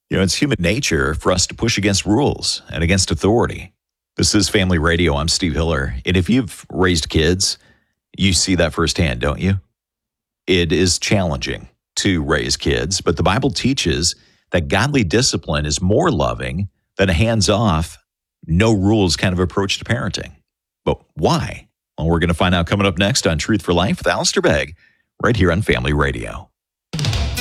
It's human nature for us to push against rules and against authority. This is Family Radio. I'm Steve Hiller. And if you've raised kids, you see that firsthand, don't you? It is challenging to raise kids, but the Bible teaches that godly discipline is more loving than a hands-off, no rules kind of approach to parenting. But why? Well, we're going to find out coming up next on Truth for Life with Alistair Begg, right here on Family Radio.